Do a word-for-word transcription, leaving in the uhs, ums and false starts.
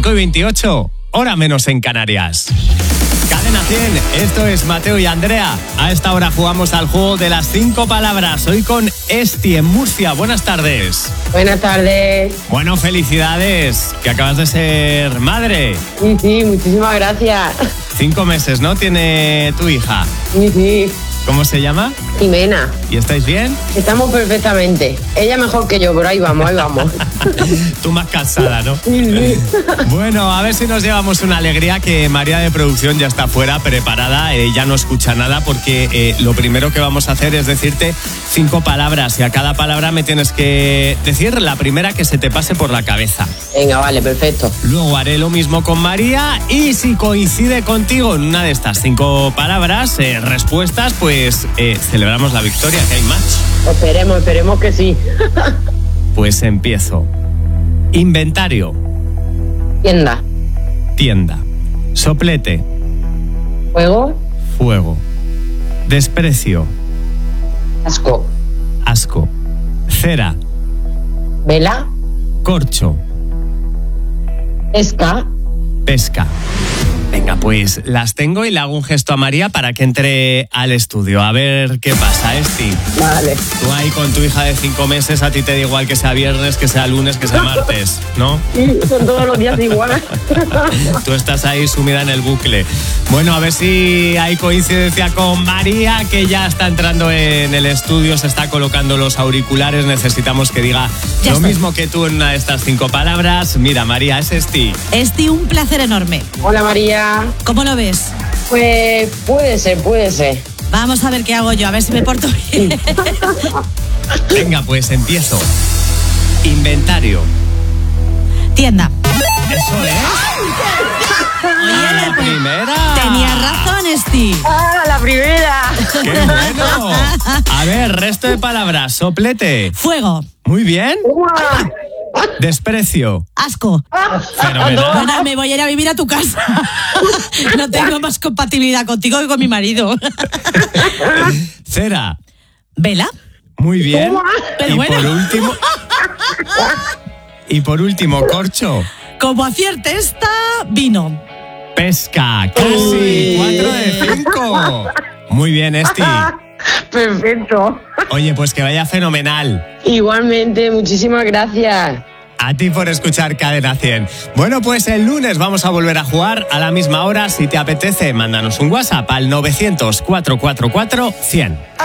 cinco y veintiocho, hora menos en Canarias. Cadena cien, esto es Mateo y Andrea. A esta hora jugamos al juego de las cinco palabras. Hoy con Esti en Murcia. Buenas tardes. Buenas tardes. Bueno, felicidades, que acabas de ser madre. Sí, sí, muchísimas gracias. Cinco meses, ¿no? Tiene tu hija. Sí, sí. ¿Cómo se llama? Jimena. ¿Y estáis bien? Estamos perfectamente. Ella mejor que yo, pero ahí vamos, ahí vamos. Tú más cansada, ¿no? Sí, sí. Bueno, a ver si nos llevamos una alegría, que María de producción ya está fuera, preparada, eh, ya no escucha nada, porque eh, lo primero que vamos a hacer es decirte cinco palabras y a cada palabra me tienes que decir la primera que se te pase por la cabeza. Venga, vale, perfecto. Luego haré lo mismo con María y si coincide contigo en una de estas cinco palabras, eh, respuestas, pues eh, celebramos la victoria, que hay match. Esperemos, esperemos que sí. Pues empiezo. Inventario. Tienda. Tienda. Soplete. Fuego. Fuego. Desprecio. Asco. Asco. Cera. Vela. Corcho. Pesca. Pesca. Venga, pues las tengo y le hago un gesto a María para que entre al estudio. A ver qué pasa, Esti. Vale. Tú ahí con tu hija de cinco meses, a ti te da igual que sea viernes, que sea lunes, que sea martes, ¿no? Sí, son todos los días igual. Tú estás ahí sumida en el bucle. Bueno, a ver si hay coincidencia con María, que ya está entrando en el estudio, se está colocando los auriculares. Necesitamos que diga Ya lo estoy. mismo que tú en una de estas cinco palabras. Mira, María, es Esti. Esti, un placer enorme. Hola, María. ¿Cómo lo ves? Pues puede ser, puede ser. Vamos a ver qué hago yo, a ver si me porto bien. Venga, pues empiezo. Inventario. Tienda. Eso es. Oye, La pues, primera. tenías razón, Esti. ¡Ah, la primera! ¡Qué bueno! A ver, resto de palabras. Soplete. Fuego. Muy bien. ¡Guau! Desprecio. Asco. Fenomenal. Bueno, me voy a ir a vivir a tu casa. No tengo más compatibilidad contigo que con mi marido. Cera. ¿Vela? Muy bien. Pero y bueno. por último. Y por último, corcho. Como acierte esta, vino. Pesca. Casi. Uy. Cuatro de cinco. Muy bien, Esti. Perfecto. Oye, pues que vaya fenomenal. Igualmente, muchísimas gracias. A ti por escuchar Cadena cien. Bueno, pues el lunes vamos a volver a jugar a la misma hora. Si te apetece, mándanos un WhatsApp al novecientos, cuatrocientos cuarenta y cuatro, cien.